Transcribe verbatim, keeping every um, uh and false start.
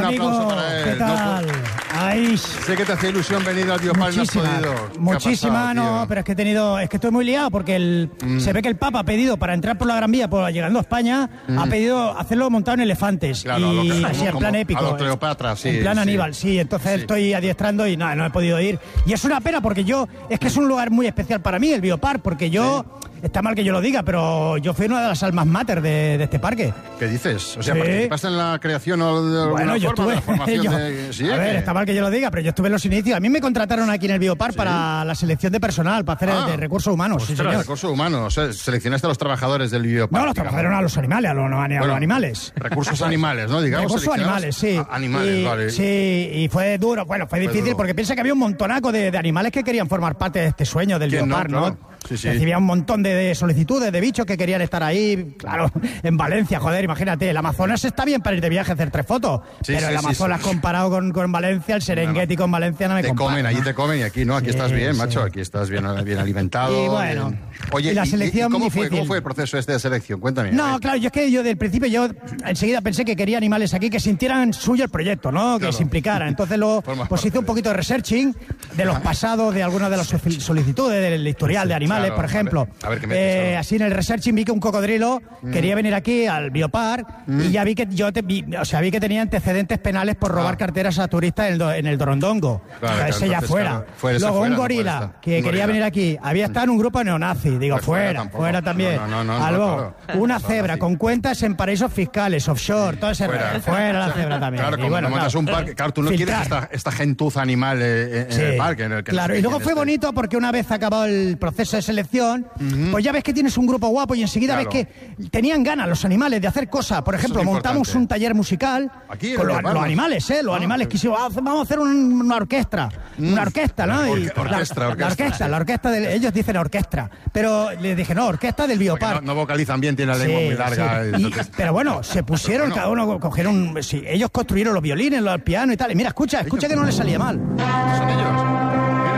aplauso para él. ¿Qué tal? No, Ay, sé que te hace ilusión venir al Biopar y no has podido. Muchísima, pasado, no, tío? pero es que he tenido, es que estoy muy liado porque el, mm. se ve que el Papa ha pedido para entrar por la Gran Vía, por, llegando a España, mm. ha pedido hacerlo montado en elefantes. Claro, y lo que, así, en plan épico. A los Cleopatra, sí. En plan sí. Aníbal, sí. Entonces sí. estoy adiestrando y nada, no he podido ir. Y es una pena porque yo, es que es un lugar muy especial para mí, el Biopar, porque yo... Sí. Está mal que yo lo diga, pero yo fui una de las almas mater de, de este parque. ¿Qué dices? O sea, sí. ¿participaste en la creación o de alguna bueno, yo forma, estuve, de la formación yo, de...? ¿Sí, a ver, que... está mal que yo lo diga, pero yo estuve en los inicios. A mí me contrataron aquí en el Biopar ¿Sí? para la selección de personal, para hacer ah, el de recursos humanos. Ostras, sí, señor. recursos humanos. O sea, seleccionaste a los trabajadores del Biopar. No, los trabajaron a los animales, a los, a bueno, los animales. Recursos animales, ¿no? Digamos, recursos animales, sí. A, animales, y, vale. Sí, y fue duro. Bueno, fue, fue difícil duro. Porque piensa que había un montonaco de, de animales que querían formar parte de este sueño del Biopar, ¿no? Claro. ¿no? Sí, sí. Recibía un montón de, de solicitudes de bichos que querían estar ahí, claro, en Valencia, joder, imagínate, el Amazonas está bien para ir de viaje a hacer tres fotos, sí, pero sí, el Amazonas sí, sí. comparado con, con Valencia, el Serengeti no, con Valencia no me te compara. Te comen, allí te comen y aquí no, aquí sí, estás bien, sí. macho, aquí estás bien, bien alimentado. Y bueno, bien. Oye, y la selección ¿y, y cómo, difícil. fue, ¿cómo fue el proceso este de selección? Cuéntame. No, claro, yo es que yo del principio, yo enseguida pensé que quería animales aquí que sintieran suyo el proyecto, ¿no? Que claro. se implicaran. Entonces luego pues hice un poquito de researching de los pasados, de algunas de las solicitudes, del historial de animales, claro, por ejemplo. A ver, a ver qué metes, eh, claro. Así en el researching vi que un cocodrilo mm. quería venir aquí al Biopar mm. y ya vi que yo te, vi, o sea, vi que tenía antecedentes penales por robar ah. carteras a turistas en el, en el Dorondongo. Claro, o sea, ese ya fuera. Claro, fuera Luego fuera, un gorila no que un quería gorila. venir aquí. Había estado en un grupo neonazi. Digo, pues fuera, fuera, fuera también. No, no, no, no, Algo, no, claro. Una cebra con cuentas en paraísos fiscales, offshore, todo ese fuera, fuera, fuera la cebra también. Claro, y como bueno, montas claro, un parque, claro, tú no filtrar. quieres esta, esta gentuza animal eh, en sí, el parque. En el que claro, y luego fue este. bonito porque una vez acabado el proceso de selección, uh-huh. pues ya ves que tienes un grupo guapo y enseguida claro. ves que tenían ganas los animales de hacer cosas. Por ejemplo, montamos un taller musical Aquí, con los, los animales, ¿eh? Los ah, animales que hicimos, vamos a hacer un, una orquesta, mm. una orquesta, ¿no? Or y orquestra, la, orquestra. La orquesta, la orquesta, de, ellos dicen orquestra, pero les dije, no, orquesta del Biopar. No, no vocalizan bien, tienen la lengua sí, muy larga. Sí. Y, entonces... Pero bueno, se pusieron, bueno. cada uno cogieron, sí, ellos construyeron los violines, los pianos y tal. Y mira, escucha, escucha que no les salía mal. ¿Son ellos?